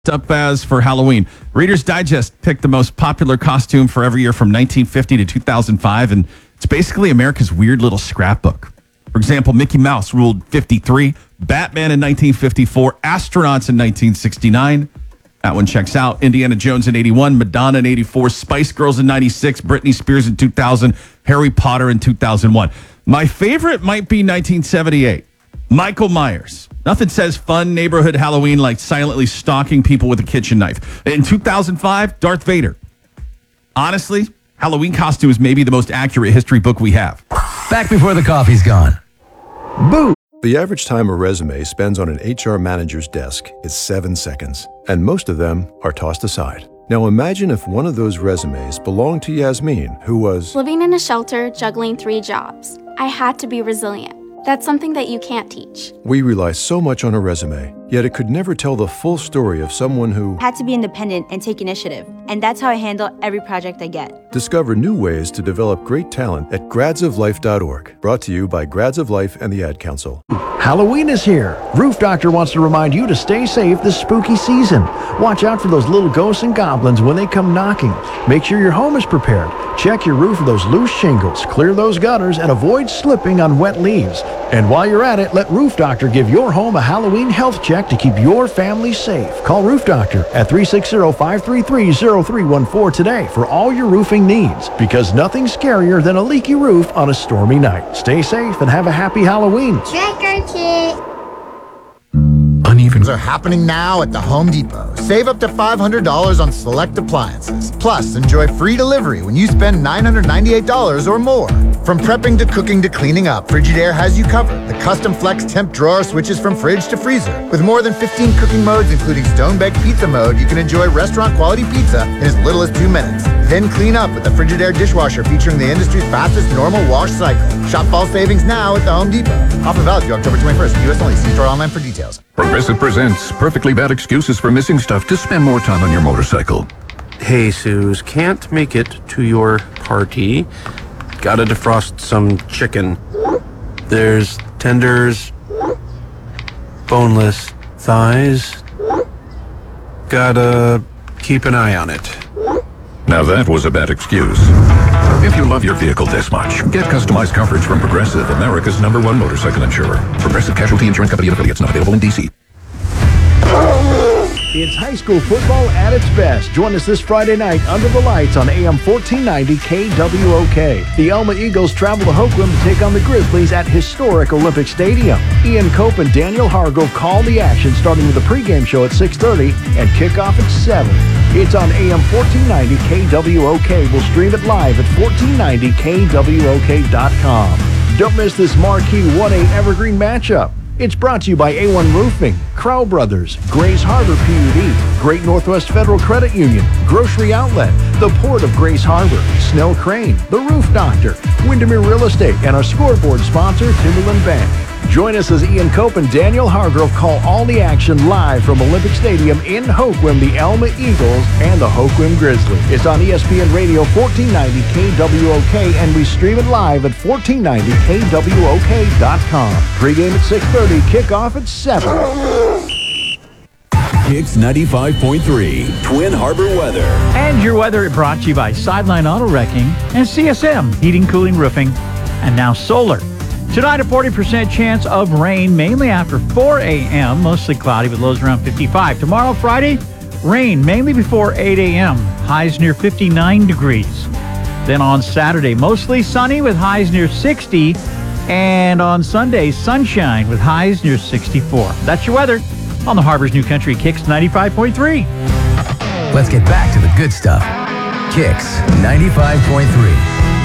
Up as for Halloween. Reader's Digest picked the most popular costume for every year from 1950 to 2005, and it's basically America's weird little scrapbook. For example, Mickey Mouse ruled 53, Batman in 1954, astronauts in 1969. That one checks out. Indiana Jones in 81, Madonna in 84, Spice Girls in 96, Britney Spears in 2000, Harry Potter in 2001. My favorite might be 1978, Michael Myers. Nothing says fun neighborhood Halloween like silently stalking people with a kitchen knife. In 2005, Darth Vader. Honestly, Halloween costume is maybe the most accurate history book we have. Back before the coffee's gone. Boo! The average time a resume spends on an HR manager's desk is 7 seconds, and most of them are tossed aside. Now imagine if one of those resumes belonged to Yasmin, who was living in a shelter, juggling 3 jobs. I had to be resilient. That's something that you can't teach. We rely so much on a resume, yet it could never tell the full story of someone who had to be independent and take initiative. And that's how I handle every project I get. Discover new ways to develop great talent at gradsoflife.org. Brought to you by Grads of Life and the Ad Council. Halloween is here. Roof Doctor wants to remind you to stay safe this spooky season. Watch out for those little ghosts and goblins when they come knocking. Make sure your home is prepared. Check your roof for those loose shingles, clear those gutters, and avoid slipping on wet leaves. And while you're at it, let Roof Doctor give your home a Halloween health check to keep your family safe. Call Roof Doctor at 360-533-0314 today for all your roofing needs, because nothing's scarier than a leaky roof on a stormy night. Stay safe and have a happy Halloween. Trick or treat. Uneven are happening now at the Home Depot. Save up to $500 on select appliances. Plus, enjoy free delivery when you spend $998 or more. From prepping to cooking to cleaning up, Frigidaire has you covered. The custom flex temp drawer switches from fridge to freezer. With more than 15 cooking modes, including stone-baked pizza mode, you can enjoy restaurant-quality pizza in as little as 2 minutes. Then clean up with the Frigidaire dishwasher featuring the industry's fastest normal wash cycle. Shop fall savings now at the Home Depot. Offer valid through October 21st. U.S. only. See store online for details. Progressive presents perfectly bad excuses for missing stuff to spend more time on your motorcycle. Hey, Suze, can't make it to your party. Gotta defrost some chicken. There's tenders, boneless thighs. Gotta keep an eye on it. Now that was a bad excuse. If you love your vehicle this much, get customized coverage from Progressive, America's #1 motorcycle insurer. Progressive Casualty Insurance Company and affiliates, not available in D.C. It's high school football at its best. Join us this Friday night under the lights on AM 1490 KWOK. The Elma Eagles travel to Hoquiam to take on the Grizzlies at historic Olympic Stadium. Ian Cope and Daniel Hargrove call the action, starting with the pregame show at 6:30 and kickoff at 7. It's on AM 1490 KWOK. We'll stream it live at 1490KWOK.com. Don't miss this marquee 1A Evergreen matchup. It's brought to you by A1 Roofing, Crow Brothers, Grace Harbor PUD, Great Northwest Federal Credit Union, Grocery Outlet, the Port of Grace Harbor, Snell Crane, The Roof Doctor, Windermere Real Estate, and our scoreboard sponsor, Timberland Bank. Join us as Ian Cope and Daniel Hargrove call all the action live from Olympic Stadium in Hoquiam, the Elma Eagles and the Hoquiam Grizzlies. It's on ESPN Radio 1490 KWOK, and we stream it live at 1490KWOK.com. Pre-game at 6:30, kickoff at 7. Kicks 95.3, Twin Harbor weather. And your weather brought to you by Sideline Auto Wrecking and CSM Heating, Cooling, Roofing, and now solar. Tonight, a 40% chance of rain, mainly after 4 a.m., mostly cloudy with lows around 55. Tomorrow, Friday, rain, mainly before 8 a.m., highs near 59 degrees. Then on Saturday, mostly sunny with highs near 60. And on Sunday, sunshine with highs near 64. That's your weather on the Harbor's New Country Kicks 95.3. Let's get back to the good stuff. Kicks 95.3.